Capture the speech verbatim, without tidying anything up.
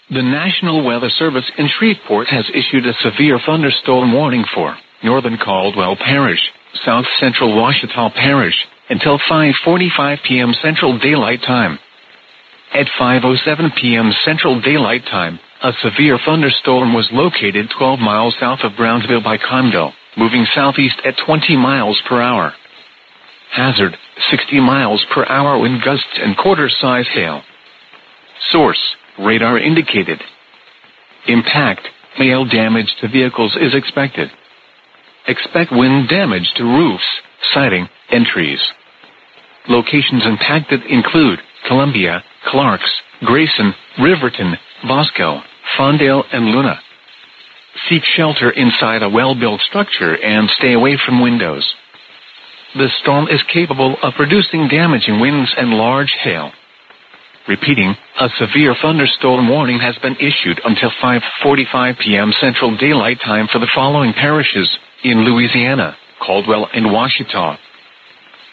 The National Weather Service in Shreveport has issued a severe thunderstorm warning for northern Caldwell Parish, south central Ouachita Parish, until five forty-five p.m. Central Daylight Time. At five oh seven p.m. Central Daylight Time, a severe thunderstorm was located twelve miles south of Brownsville by Conville, moving southeast at twenty miles per hour. Hazard, sixty miles per hour wind gusts and quarter-size hail. Source, radar indicated. Impact, hail damage to vehicles is expected. Expect wind damage to roofs, siding, and trees. Locations impacted include Columbia, Clarks, Grayson, Riverton, Bosco, Fondale, and Luna. Seek shelter inside a well-built structure and stay away from windows. The storm is capable of producing damaging winds and large hail. Repeating, a severe thunderstorm warning has been issued until five forty-five p.m. Central Daylight Time for the following parishes in Louisiana: Caldwell and Ouachita,